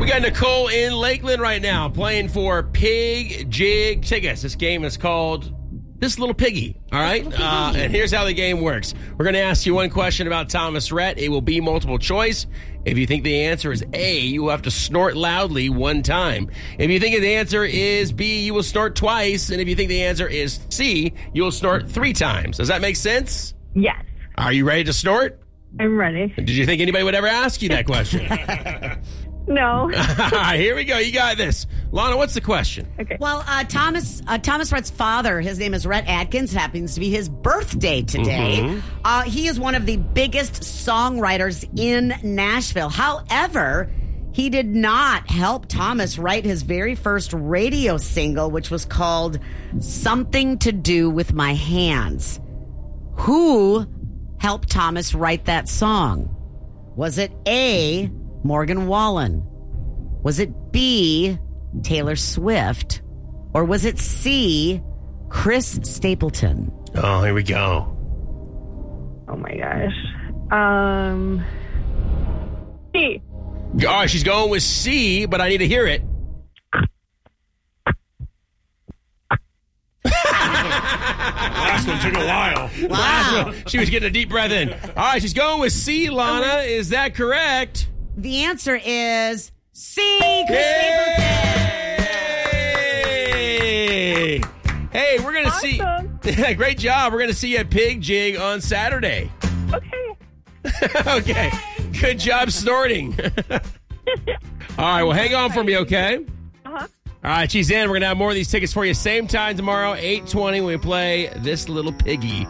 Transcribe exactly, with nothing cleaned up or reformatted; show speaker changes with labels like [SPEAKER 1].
[SPEAKER 1] got Nicole in Lakeland right now playing for Pig Jig tickets. This game is called This Little Piggy. All right? Uh, and here's how the game works. We're going to ask you one question about Thomas Rhett. It will be multiple choice. If you think the answer is A, you will have to snort loudly one time. If you think the answer is B, you will snort twice. And if you think the answer is C, you will snort three times. Does that make sense?
[SPEAKER 2] Yes.
[SPEAKER 1] Are you ready to snort?
[SPEAKER 2] I'm ready.
[SPEAKER 1] Did you think anybody would ever ask you that question?
[SPEAKER 2] No.
[SPEAKER 1] All right, here we go. You got this. Lana, what's the question?
[SPEAKER 2] Okay.
[SPEAKER 3] Well, uh, Thomas uh, Thomas Rhett's father, his name is Rhett Adkins, happens to be his birthday today.
[SPEAKER 1] Mhm.
[SPEAKER 3] Uh, he is one of the biggest songwriters in Nashville. However, he did not help Thomas write his very first radio single, which was called Something to Do with My Hands. Who helped Thomas write that song? Was it A, Morgan Wallen? Was it B, Taylor Swift? Or was it C, Chris Stapleton?
[SPEAKER 1] Oh, here we go.
[SPEAKER 2] Oh my gosh. Um. C.
[SPEAKER 1] All right, she's going with C, but I need to hear it.
[SPEAKER 4] Last one took a while.
[SPEAKER 3] Wow.
[SPEAKER 1] She was getting a deep breath in. All right, she's going with C, Lana. Is that correct?
[SPEAKER 3] The answer is C, Chris Stapleton.
[SPEAKER 1] Yay! Hey, we're going to
[SPEAKER 2] Awesome.
[SPEAKER 1] see... Great job. We're going to see you at Pig Jig on Saturday.
[SPEAKER 2] Okay.
[SPEAKER 1] Okay. Good job snorting. All right, well, hang on for me, okay?
[SPEAKER 2] Uh-huh.
[SPEAKER 1] All right, she's in. We're going to have more of these tickets for you. Same time tomorrow, eight twenty, when we play This Little Piggy.